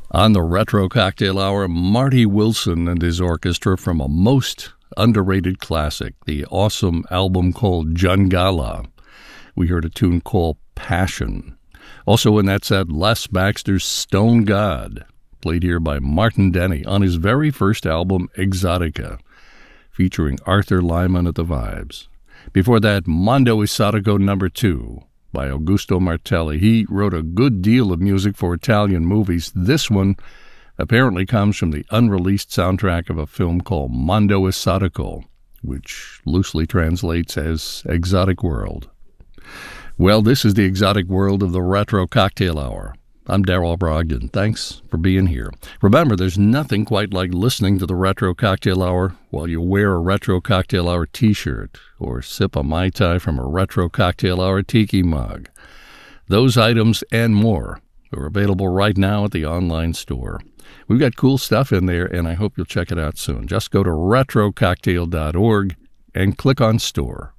On the Retro Cocktail Hour, Marty Wilson and his orchestra from a most underrated classic, the awesome album called Jungala. We heard a tune called Passion. Also in that set, Les Baxter's Stone God, played here by Martin Denny on his very first album, Exotica, featuring Arthur Lyman at the vibes. Before that, Mondo Esotico No. 2 by Augusto Martelli. He wrote a good deal of music for Italian movies. This one apparently comes from the unreleased soundtrack of a film called Mondo Esotico, which loosely translates as Exotic World. Well, this is the exotic world of the Retro Cocktail Hour. I'm Darryl Brogdon. Thanks for being here. Remember, there's nothing quite like listening to the Retro Cocktail Hour while you wear a Retro Cocktail Hour t-shirt or sip a Mai Tai from a Retro Cocktail Hour tiki mug. Those items and more are available right now at the online store. We've got cool stuff in there, and I hope you'll check it out soon. Just go to retrococktail.org and click on store.